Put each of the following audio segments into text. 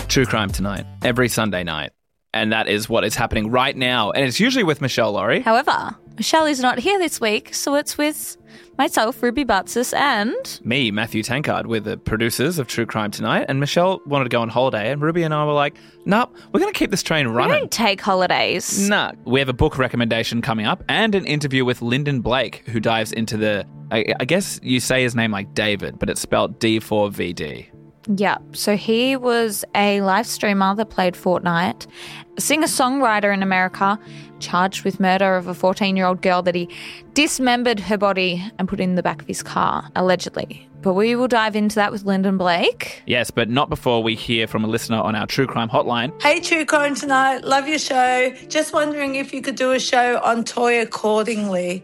True Crime Tonight, every Sunday night. And that is what is happening right now. And it's usually with Michelle Laurie. However, Michelle is not here this week, so it's with myself, Ruby Butsis, and... me, Matthew Tankard. We're the producers of True Crime Tonight. And Michelle wanted to go on holiday, and Ruby and I were like, nope, we're going to keep this train running. We don't take holidays. Nah. We have a book recommendation coming up and an interview with Lyndon Blake, who dives into the... I guess you say his name like David, but it's spelled D4VD. Yeah, so he was a live streamer that played Fortnite, a singer-songwriter in America, charged with murder of a 14-year-old girl that he dismembered her body and put in the back of his car, allegedly. But we will dive into that with Lyndon Blake. Yes, but not before we hear from a listener on our True Crime hotline. Hey, True Crime Tonight. Love your show. Just wondering if you could do a show on Toyah Cordingley.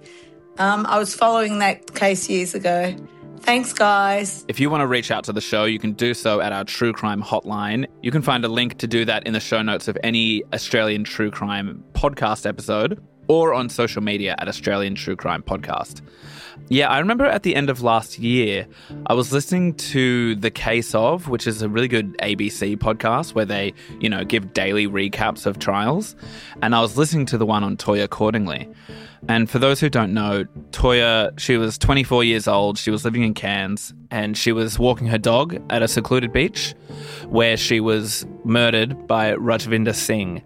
I was following that case years ago. Thanks, guys. If you want to reach out to the show, you can do so at our True Crime hotline. You can find a link to do that in the show notes of any Australian True Crime podcast episode or on social media at Australian True Crime Podcast. Yeah, I remember at the end of last year, I was listening to The Case Of, which is a really good ABC podcast where they, give daily recaps of trials. And I was listening to the one on Toyah Cordingley. And for those who don't know, Toyah, she was 24 years old. She was living in Cairns and she was walking her dog at a secluded beach where she was murdered by Rajvinder Singh,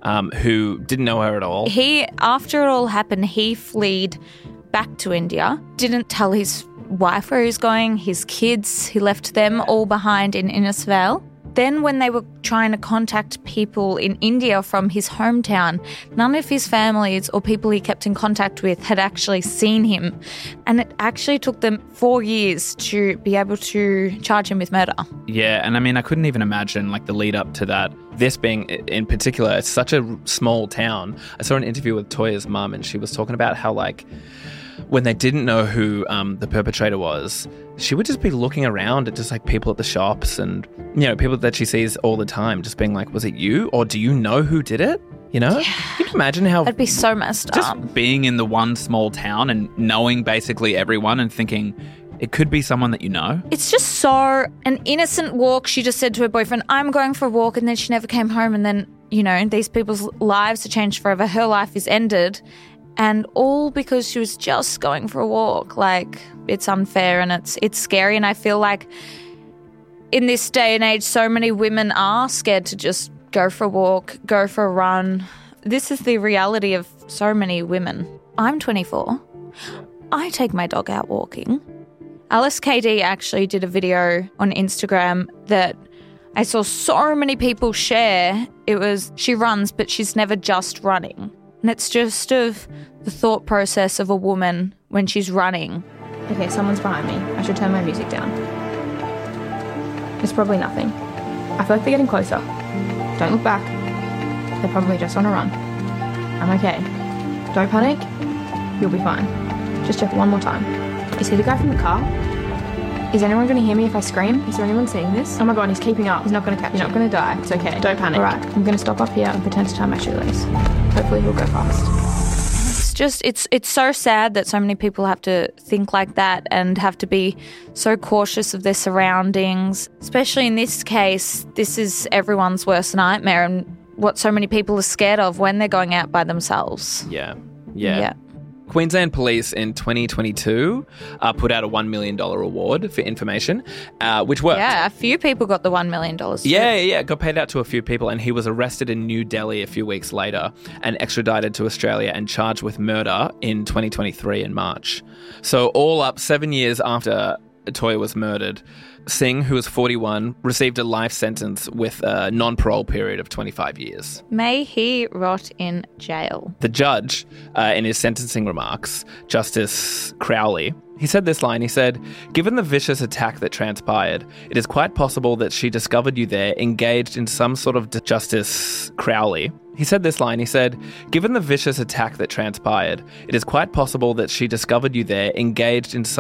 who didn't know her at all. After it all happened, he fled back to India, didn't tell his wife where he was going, his kids, he left them all behind in Innisfail. Then when they were trying to contact people in India from his hometown, none of his families or people he kept in contact with had actually seen him. And it actually took them 4 years to be able to charge him with murder. Yeah, and I mean, I couldn't even imagine the lead up to that. This being, in particular, it's such a small town. I saw an interview with Toyah's mum and she was talking about how when they didn't know who the perpetrator was, she would just be looking around at just people at the shops and, people that she sees all the time just being like, was it you? Or do you know who did it? Yeah. Can you imagine how... That'd be so messed up. Just being in the one small town and knowing basically everyone and thinking it could be someone that you know. It's just so an innocent walk. She just said to her boyfriend, I'm going for a walk, and then she never came home. And then, these people's lives are changed forever. Her life is ended. And all because she was just going for a walk. It's unfair and it's scary. And I feel like in this day and age, so many women are scared to just go for a walk, go for a run. This is the reality of so many women. I'm 24. I take my dog out walking. Alice KD actually did a video on Instagram that I saw so many people share. It was, she runs, but she's never just running. And it's just of the thought process of a woman when she's running. Okay, someone's behind me. I should turn my music down. It's probably nothing. I feel like they're getting closer. Don't look back. They're probably just on a run. I'm okay. Don't panic. You'll be fine. Just check one more time. Is he the guy from the car? Is anyone going to hear me if I scream? Is there anyone seeing this? Oh my god, he's keeping up. He's not going to catch you. You're not going to die. It's okay. Don't panic. Alright, I'm going to stop up here and pretend to tie my shoelace. Hopefully he'll go fast. It's so sad that so many people have to think like that and have to be so cautious of their surroundings. Especially in this case, this is everyone's worst nightmare and what so many people are scared of when they're going out by themselves. Yeah. Queensland Police in 2022 put out a $1 million award for information, which worked. Yeah, a few people got the $1 million. Yeah, it got paid out to a few people, and he was arrested in New Delhi a few weeks later and extradited to Australia and charged with murder in 2023 in March. So all up, 7 years after Toyah was murdered, Singh, who was 41, received a life sentence with a non-parole period of 25 years. May he rot in jail. The judge, in his sentencing remarks, Justice Crowley, he said this line, he said, "Given the vicious attack that transpired, it is quite possible that she discovered you there engaged in some sort of..." Justice Crowley, he said this line, he said, "Given the vicious attack that transpired, it is quite possible that she discovered you there engaged in some..."